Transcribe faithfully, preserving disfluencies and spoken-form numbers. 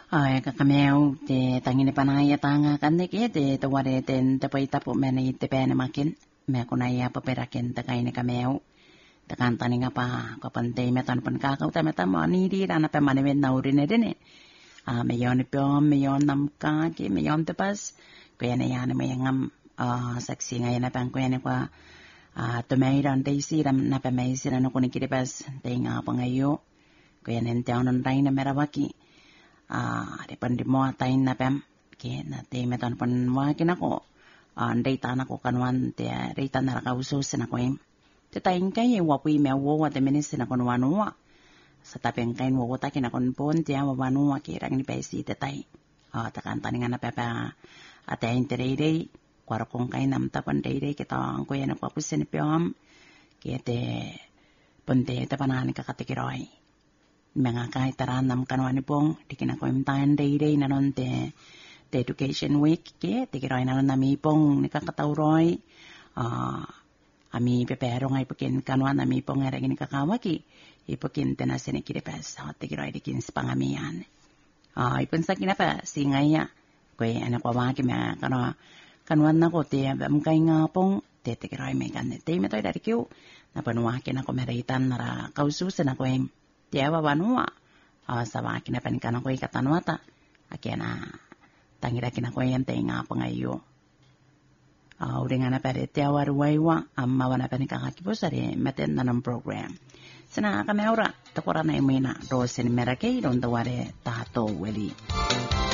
Ai kakameo te tangine panaya tanga kanne ke te te ware ten te paita po mene te pene makin me kunaya paperaken te kaine kameo te kantani ngapa kapante metan pan kakau te meta mani di rana pe mane wen naurine dene a me yon pyo me yon nam ka ke me yon te pas kene yana me ngam a seksi ngai na pan kene kwa a te mai ran te si ram na pe mai si na ko ni kire pas te nga pangayo kene te onon raina merawaki ah de pan di mo tain na pem ke na te meton pan wa ke na ko an dei ta na ko kanwan te rei ta na ka uso se na ko im te tain kai e wa pui me wo wa te menis na kon wa no wa sa ta pen kai wo ta ke na kon pon te wa wa no wa ke rang ni pe si te tai ah ta kan ta ni na pe pa a te in te rei rei kwar kon kai nam ta pan rei rei ke ta ko ya na ko pu se ni pe am ke te pon te ta panan ka ka te ki roi mga kai taranam kanwani pong dikina ko imtahan day day na non te te education week ke te kiroy na non nami pong nikakatauroy uh, ami pepero ngay pakin kanwan nami pong nga rin kakawaki ipakin te na sinikiripes te kiroy dikin sa pangamian uh, ipun sa kinapa singaya kwe anak wawaki mga kanwa kanwan na ko te amkay nga pong te te kiroy may kanne te metoy dari kiw napanuwakin ako meritan nara kaususan ako yung tiawa wanua uh, sawa kina pan kana ko ikatanwata akena tangira kina ko yan tenga pangayo uh, uringa na pare tiawa ruwaiwa amma wana pan kakakipo sare meten nanam program sana kami ora takora na imina rosin merake don taware tato weli